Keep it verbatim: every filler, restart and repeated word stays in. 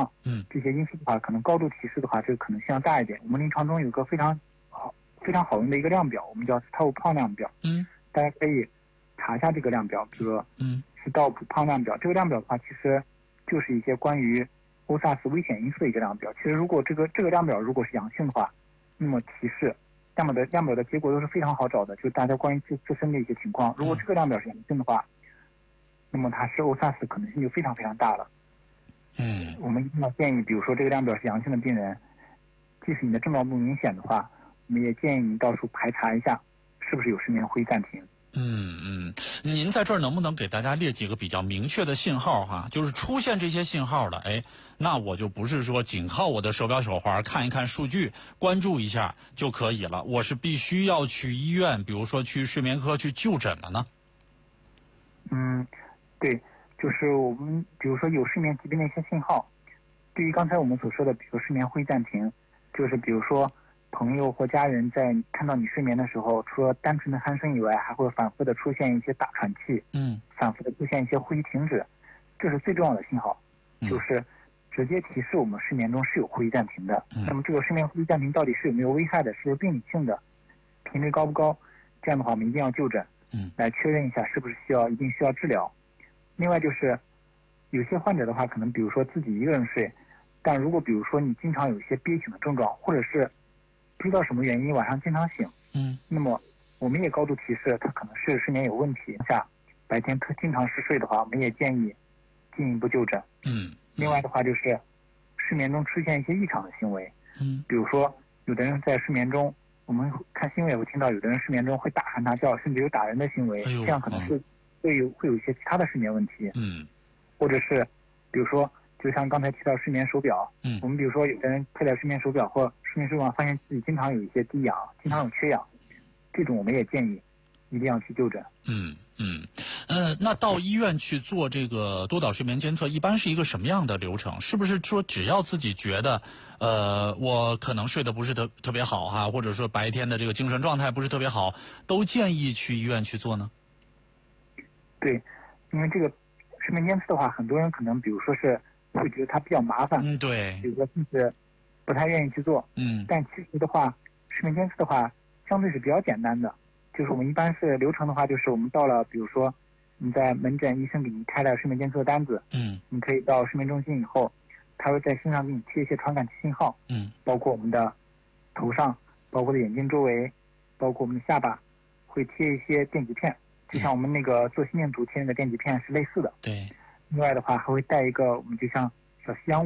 胖， 嗯， 这些因素的话，可能高度提示的话，这个可能性要大一点。我们临床中有个非常好、非常好用的一个量表，我们叫斯道普胖量表。 嗯， 大家可以查一下这个量表，比如说嗯， 斯道普胖量表。这个量表的话，其实就是一些关于欧萨斯危险因素的一个量表。其实如果这个这个量表如果是阳性的话，那么提示量表的量表的结果都是非常好找的，就是大家关于自自身的一些情况。如果这个量表是阳性的话，那么它是欧萨斯可能性就非常非常大了。 嗯， 我们一定要建议，比如说这个量表是阳性的病人，即使你的症状不明显的话，我们也建议你到处排查一下，是不是有睡眠会议暂停。 嗯嗯，您在这儿能不能给大家列几个比较明确的信号哈？就是出现这些信号的，哎，那我就不是说仅靠我的手表手环看一看数据，关注一下就可以了，我是必须要去医院，比如说去睡眠科去就诊了呢？ 嗯，对，就是我们比如说有睡眠疾病的一些信号，对于刚才我们所说的，比如睡眠会议暂停，就是比如说朋友或家人在看到你睡眠的时候，除了单纯的鼾声以外，还会反复的出现一些打喘气， 嗯， 反复的出现一些呼吸停止，这是最重要的信号，就是直接提示我们睡眠中是有呼吸暂停的。 嗯、 那么这个睡眠呼吸暂停到底是有没有危害的，是不是病理性的，频率高不高？这样的话，我们一定要就诊， 嗯， 来确认一下是不是需要一定需要治疗。另外就是有些患者的话，可能比如说自己一个人睡，但如果比如说你经常有一些憋醒的症状，或者是不知道什么原因晚上经常醒， 嗯， 那么我们也高度提示他可能是睡眠有问题下，白天特经常嗜睡的话，我们也建议进一步就诊。 嗯， 另外的话就是睡眠中出现一些异常的行为， 嗯， 比如说有的人在睡眠中，我们看新闻也会听到有的人睡眠中会打喊打叫，甚至有打人的行为， 哎呦， 这样可能是会有会有一些其他的睡眠问题。 嗯， 或者是比如说就像刚才提到睡眠手表， 嗯， 我们比如说有的人佩戴睡眠手表或睡眠手表发现自己经常有一些低氧，经常有缺氧，这种我们也建议一定要去就诊。 嗯嗯，呃，那到医院去做这个多导睡眠监测，一般是一个什么样的流程？是不是说只要自己觉得，呃，我可能睡得不是特特别好哈，或者说白天的这个精神状态不是特别好，都建议去医院去做呢？ 对，因为这个睡眠监测的话，很多人可能比如说是会觉得它比较麻烦， 嗯，对， 比如说甚至不太愿意去做， 嗯， 但其实的话，睡眠监测的话相对是比较简单的。就是我们一般是流程的话，就是我们到了，比如说你在门诊，医生给你开了睡眠监测的单子， 嗯， 你可以到睡眠中心以后，他会在身上给你贴一些传感器信号， 嗯， 包括我们的头上，包括的眼睛周围，包括我们的下巴，会贴一些电极片，就像我们那个做心电图贴那个电极片是类似的。 对。 另外的话，还会带一个我们就像小西洋